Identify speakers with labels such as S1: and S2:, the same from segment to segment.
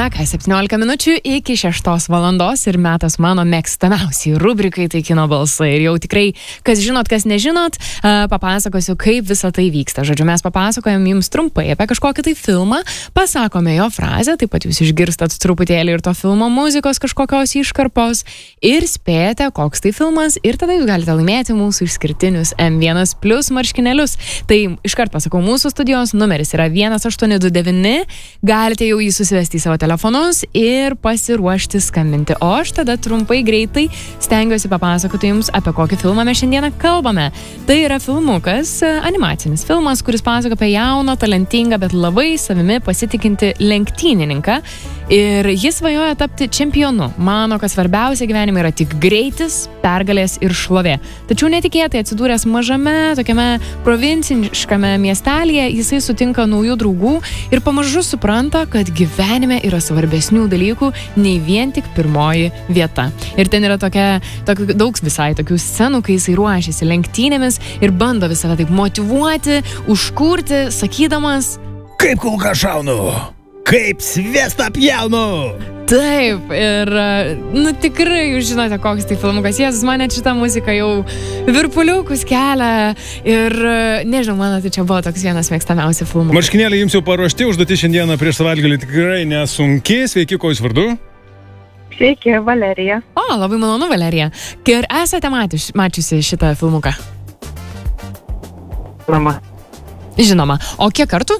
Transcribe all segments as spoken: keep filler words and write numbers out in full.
S1: Na ką, septyniolika minučių iki šeštos valandos ir metas mano mėgstamiausiai rubrikai, tai kino balsai. Ir jau tikrai, kas žinot, kas nežinot, papasakosiu, kaip visa tai vyksta. Žodžiu, mes papasakojam jums trumpai apie kažkokį tai filmą, pasakome jo frazę, taip pat jūs išgirstat truputėlį ir to filmo muzikos kažkokios iškarpos ir spėjate, koks tai filmas, ir tada jūs galite laimėti mūsų išskirtinius M vienas plius marškinėlius. Tai iškart pasakau, mūsų studijos numeris yra vienas aštuoni du devyni, galite jau jį susivesti į savo telefonus ir pasiruošti skambinti. O aš tada trumpai, greitai stengiuosi papasakoti jums, apie kokį filmą mes šiandieną kalbame. Tai yra filmukas, animacinis filmas, kuris pasako apie jauną, talentingą, bet labai savimi pasitikinti lenktynininką. Ir jis svajoja tapti čempionu. Mano, kad svarbiausia gyvenime yra tik greitis, pergalės ir šlovė. Tačiau netikėtai atsidūręs mažame, tokiame provinciškame miestelėje, jisai sutinka naujų draugų ir pamažu supranta, kad gyvenime yra svarbesnių dalykų nei vien tik pirmoji vieta. Ir ten yra tokia, tokia daug visai tokių scenų, kai jisai ruošiasi lenktynėmis ir bando visą taip motyvuoti, užkurti, sakydamas:
S2: kaip kulka šaunu, kaip sviestą pjaunu.
S1: Taip, ir, nu tikrai jūs žinote, koks tai filmukas. Jėzus, man net šitą muziką jau virpuliukus kelia ir, nežinau, man tai čia buvo toks vienas mėgstamiausių filmų.
S2: Marškinėliai jums jau paruošti, užduoti šiandieną prieš savaitgalį tikrai nesunki. Sveiki, ko jūs vardu?
S3: Sveiki, Valerija.
S1: O, labai malonu, Valerija. Ir esate mačius, mačiusi šitą filmuką?
S3: Mama.
S1: Žinoma. O kiek kartų?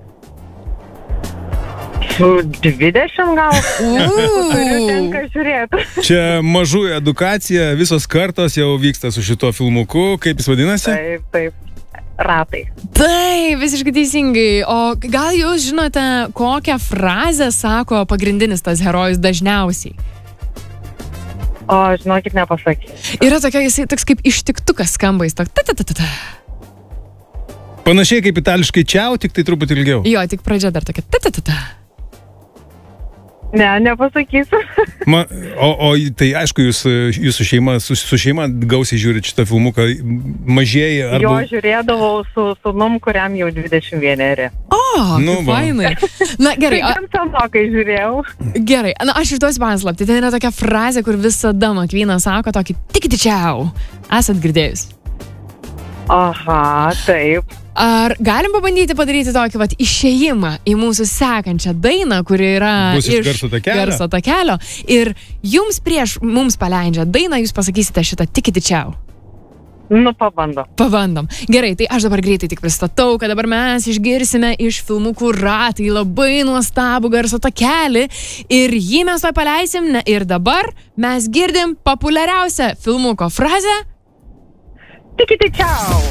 S3: dvidešimt gal. Turiu tenka žiūrėti.
S2: Čia mažų edukacija, visos kartos jau vyksta su šituo filmuku. Kaip jis vadinasi?
S3: Taip, taip. Ratai.
S1: Taip, visiškai teisingai. O gal jūs žinote, kokią frazę sako pagrindinis tas herojus dažniausiai?
S3: O, žinokit, nepasakysiu.
S1: Yra tokia, jisai toks kaip ištiktukas skamba, jis toks ta-ta-ta-ta.
S2: Panašiai kaip itališkai čiau, tik tai truputį ilgiau.
S1: Jo, tik pradžia dar tokia ta-ta-ta-ta.
S3: Ne, nepasakysiu.
S2: Ma, o, o tai aišku, jūs, jūsų šeima, su, su šeima gausiai žiūrit šitą filmuką, mažieji arba...
S3: Jo, žiūrėdavau su sūnum, kuriam jau dvidešimt vieneri.
S1: O,
S2: nu,
S1: kaip fainai. Na, gerai.
S3: Tai gan senokai žiūrėjau.
S1: Gerai, na, aš išduosiu paslaptį. Ten yra tokia frazė, kur visada Makvynas sako tokį tik didžiau. Esat girdėjus?
S3: Aha, taip.
S1: Ar galim pabandyti padaryti tokį vat išėjimą į mūsų sekančią dainą, kuri yra
S2: Bus iš garso takelio.
S1: garso takelio. Ir jums prieš mums paleidžiant dainą, jūs pasakysite šitą tik didžiau.
S3: Nu, pabandom.
S1: Pabandom. Gerai, tai aš dabar greitai tik pristatau, kad dabar mes išgirsime iš filmukų Ratai labai nuostabų garso takelį ir jį mes to paleisim. Na, ir dabar mes girdim populiariausią filmuko frazę.
S3: Tik didžiau.